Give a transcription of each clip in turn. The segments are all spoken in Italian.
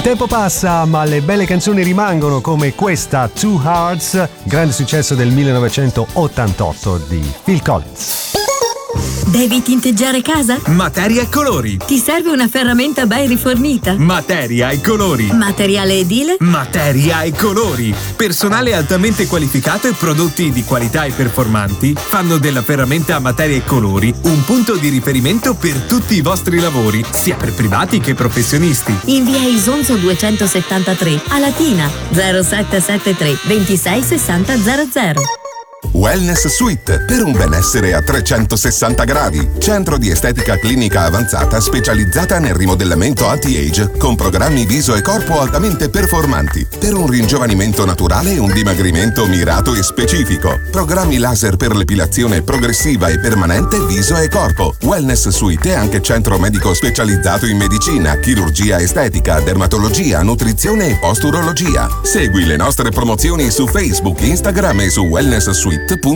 tempo passa, ma le belle canzoni rimangono, come questa Two Hearts, grande successo del 1988 di Phil Collins. Devi tinteggiare casa? Materia e colori. Ti serve una ferramenta ben rifornita? Materia e colori. Materiale edile? Materia e colori. Personale altamente qualificato e prodotti di qualità e performanti fanno della ferramenta Materia e colori un punto di riferimento per tutti i vostri lavori, sia per privati che professionisti. In via Isonzo 273 a Latina 0773 26 60 00. Wellness Suite, per un benessere a 360 gradi. Centro di estetica clinica avanzata specializzata nel rimodellamento anti-age con programmi viso e corpo altamente performanti per un ringiovanimento naturale e un dimagrimento mirato e specifico. Programmi laser per l'epilazione progressiva e permanente viso e corpo. Wellness Suite è anche centro medico specializzato in medicina, chirurgia estetica, dermatologia, nutrizione e posturologia. Segui le nostre promozioni su Facebook, Instagram e su wellnesssuite.it.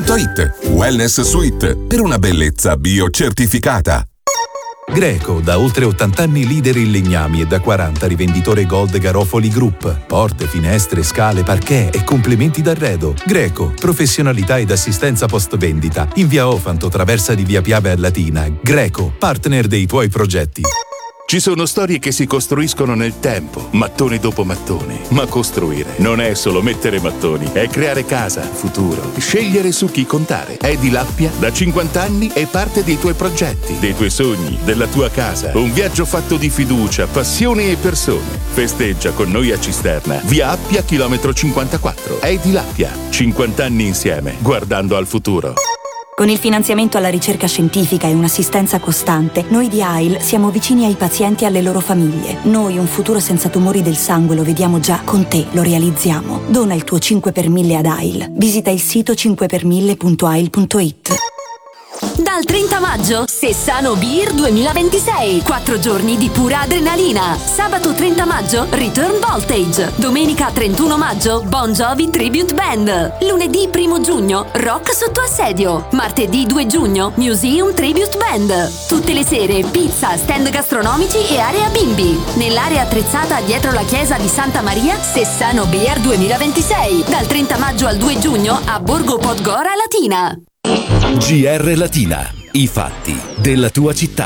Wellness Suite, per una bellezza biocertificata. Greco, da oltre 80 anni leader in legnami e da 40 rivenditore Gold Garofoli Group. Porte, finestre, scale, parquet e complementi d'arredo. Greco, professionalità ed assistenza post vendita. In via Ofanto, traversa di via Piave a Latina. Greco, partner dei tuoi progetti. Ci sono storie che si costruiscono nel tempo, mattone dopo mattone. Ma costruire non è solo mettere mattoni, è creare casa, futuro, scegliere su chi contare. Edilappia da 50 anni è parte dei tuoi progetti, dei tuoi sogni, della tua casa. Un viaggio fatto di fiducia, passione e persone. Festeggia con noi a Cisterna, via Appia, chilometro 54. Edilappia, 50 anni insieme, guardando al futuro. Con il finanziamento alla ricerca scientifica e un'assistenza costante, noi di AIL siamo vicini ai pazienti e alle loro famiglie. Noi un futuro senza tumori del sangue lo vediamo già, con te lo realizziamo. Dona il tuo 5 per 1000 ad AIL. Visita il sito 5per1000.ail.it. Dal 30 maggio, Sessano Beer 2026. 4 giorni di pura adrenalina. Sabato 30 maggio, Return Voltage. Domenica 31 maggio, Bon Jovi Tribute Band. Lunedì 1 giugno, Rock sotto assedio. Martedì 2 giugno, Museum Tribute Band. Tutte le sere, pizza, stand gastronomici e area bimbi. Nell'area attrezzata dietro la chiesa di Santa Maria, Sessano Beer 2026. Dal 30 maggio al 2 giugno a Borgo Podgora Latina. GR Latina, i fatti della tua città.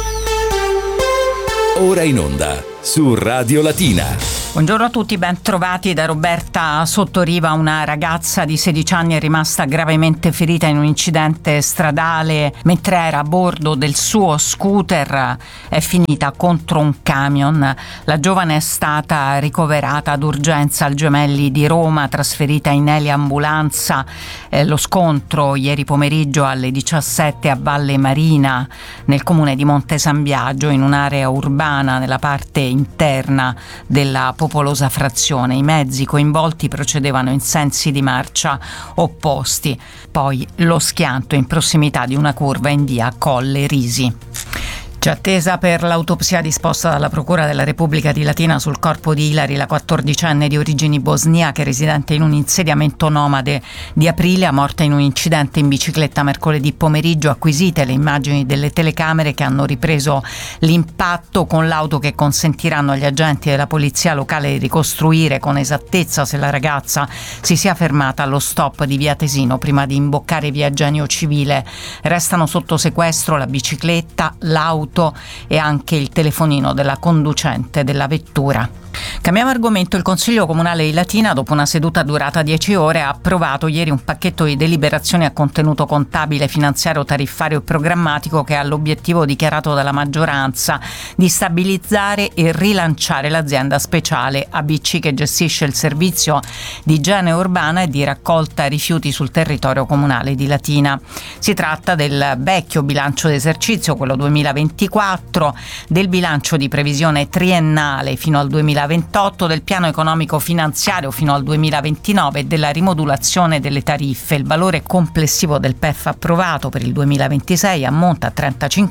Ora in onda su Radio Latina. Buongiorno a tutti, ben trovati da Roberta Sottoriva. Una ragazza di 16 anni è rimasta gravemente ferita in un incidente stradale mentre era a bordo del suo scooter, è finita contro un camion. La giovane è stata ricoverata d'urgenza al Gemelli di Roma, trasferita in eliambulanza. Lo scontro ieri pomeriggio alle 17 a Valle Marina, nel comune di Monte San Biagio, in un'area urbana nella parte interna della popolosa frazione. I mezzi coinvolti procedevano in sensi di marcia opposti. Poi lo schianto in prossimità di una curva in via Colle Risi. C'è attesa per l'autopsia disposta dalla Procura della Repubblica di Latina sul corpo di Ilari, la 14enne di origini bosniache residente in un insediamento nomade di Aprilia, morta in un incidente in bicicletta mercoledì pomeriggio. Acquisite le immagini delle telecamere che hanno ripreso l'impatto con l'auto, che consentiranno agli agenti della polizia locale di ricostruire con esattezza se la ragazza si sia fermata allo stop di via Tesino prima di imboccare via Genio Civile. Restano sotto sequestro la bicicletta, l'auto e anche il telefonino della conducente della vettura. Cambiamo argomento. Il Consiglio Comunale di Latina, dopo una seduta durata 10 ore, ha approvato ieri un pacchetto di deliberazioni a contenuto contabile, finanziario, tariffario e programmatico che ha l'obiettivo dichiarato dalla maggioranza di stabilizzare e rilanciare l'azienda speciale ABC che gestisce il servizio di igiene urbana e di raccolta rifiuti sul territorio comunale di Latina. Si tratta del vecchio bilancio d'esercizio, quello 2024, del bilancio di previsione triennale fino al 2028, del piano economico finanziario fino al 2029 e della rimodulazione delle tariffe. Il valore complessivo del PEF approvato per il 2026 ammonta a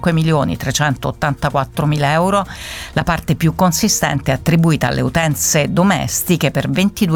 35.384.000 euro. La parte più consistente è attribuita alle utenze domestiche per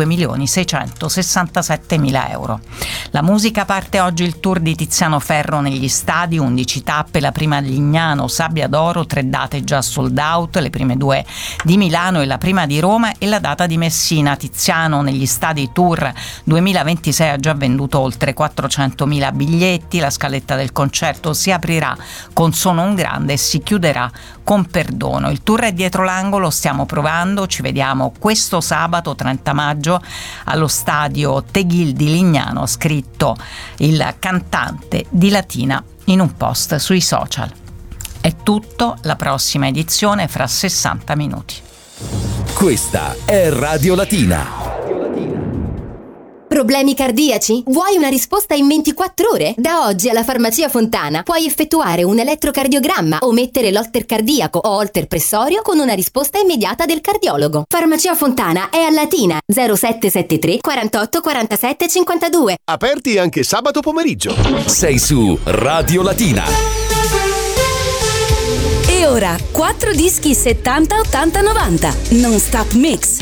22.667.000 euro. La musica parte oggi il tour di Tiziano Ferro negli stadi, 11 tappe, la prima a Lignano, Sabbia d'Oro, 3 date già sold out, le prime 2 di Milano e la prima di di Roma e la data di Messina. Tiziano negli stadi Tour 2026 ha già venduto oltre 400.000 biglietti. La scaletta del concerto si aprirà con Sono un grande e si chiuderà con Perdono. Il tour è dietro l'angolo, stiamo provando, ci vediamo questo sabato 30 maggio allo stadio Teghil di Lignano, ha scritto il cantante di Latina in un post sui social. È tutto, la prossima edizione fra 60 minuti. Questa è Radio Latina. Problemi cardiaci? Vuoi una risposta in 24 ore? Da oggi alla Farmacia Fontana puoi effettuare un elettrocardiogramma o mettere l'holter cardiaco o holter pressorio con una risposta immediata del cardiologo. Farmacia Fontana è a Latina 0773 48 47 52. Aperti anche sabato pomeriggio. Sei su Radio Latina. E ora 4 dischi 70 80 90 non stop mix.